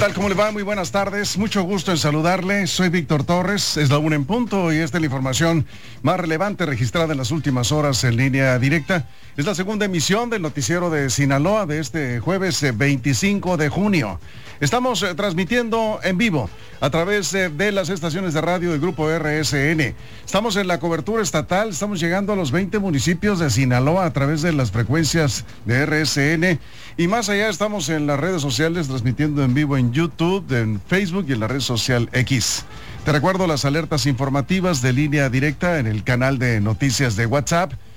tal? ¿Cómo le va? Muy buenas tardes. Mucho gusto en saludarle. Soy Víctor Torres. Es la 1 en punto y esta es la información más relevante registrada en las últimas horas en línea directa. Es la segunda emisión del noticiero de Sinaloa de este jueves 25 de junio. Estamos transmitiendo en vivo a través de las estaciones de radio del Grupo RSN. Estamos en la cobertura estatal, estamos llegando a los 20 municipios de Sinaloa a través de las frecuencias de RSN. Y más allá estamos en las redes sociales transmitiendo en vivo en YouTube, en Facebook y en la red social X. Te recuerdo las alertas informativas de línea directa en el canal de noticias de WhatsApp